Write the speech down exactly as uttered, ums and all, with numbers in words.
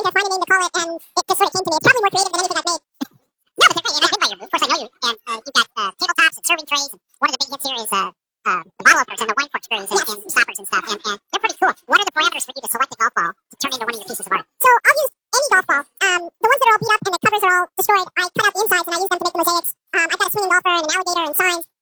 to find a name to call it, and it just sort of came to me. It's probably more creative than anything I've made. No, but they're great, and I've been by your booth. Of course, I know you. And uh, you've got uh, tabletops and serving trays. And one of the big hits here is uh, uh, the bottle openers and the wine corkscrews and, yes. and stoppers and stuff. And, and they're pretty cool. What are the parameters for you to select a golf ball to turn into one of your pieces of art? So I'll use any golf ball. Um, the ones that are all beat up and the covers are all destroyed, I cut out the insides and I use them to make the mosaics. Um, I've got a swinging golfer and an alligator and signs.